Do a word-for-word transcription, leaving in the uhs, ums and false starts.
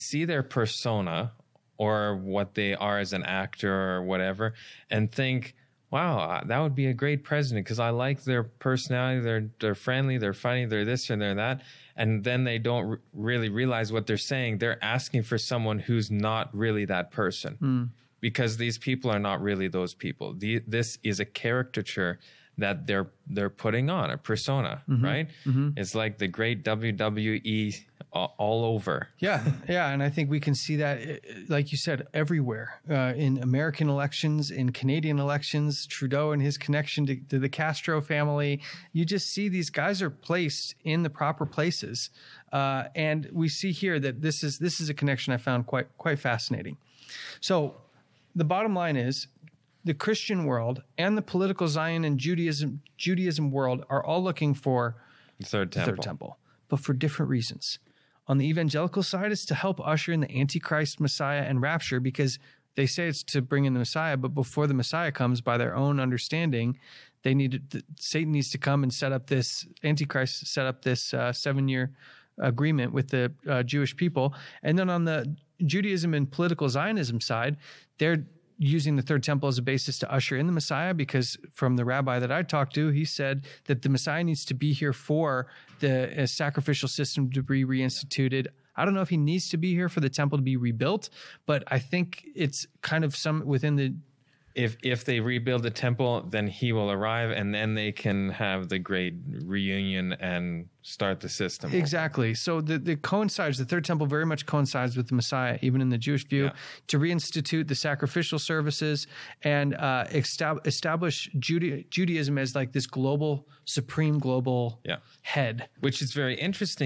see their persona or what they are as an actor or whatever and think, wow, that would be a great president because I like their personality. They're they're friendly, they're funny, they're this and they're that. And then they don't r- really realize what they're saying. They're asking for someone who's not really that person mm. because these people are not really those people. The, this is a caricature that they're they're putting on, a persona, mm-hmm. right? Mm-hmm. It's like the great W W E all, all over. Yeah, yeah, and I think we can see that, like you said, everywhere. Uh, in American elections, in Canadian elections, Trudeau and his connection to, to the Castro family, you just see these guys are placed in the proper places. Uh, and we see here that this is this is a connection I found quite quite fascinating. So the bottom line is, the Christian world and the political Zion and Judaism Judaism world are all looking for the third temple. The third temple, but for different reasons. On the evangelical side, it's to help usher in the Antichrist, Messiah, and rapture, because they say it's to bring in the Messiah, but before the Messiah comes, by their own understanding, they need to, Satan needs to come and set up this Antichrist, set up this uh, seven-year agreement with the uh, Jewish people. And then on the Judaism and political Zionism side, they're using the third temple as a basis to usher in the Messiah, because from the rabbi that I talked to, he said that the Messiah needs to be here for the uh, sacrificial system to be reinstituted. I don't know if he needs to be here for the temple to be rebuilt, but I think it's kind of some within the... If if they rebuild the temple, then he will arrive, and then they can have the great reunion and start the system. Exactly. So the, the coincides, the third temple very much coincides with the Messiah, even in the Jewish view, yeah. to reinstitute the sacrificial services and uh, estab- establish Juda- Judaism as like this global, supreme global yeah. head. Which is very interesting.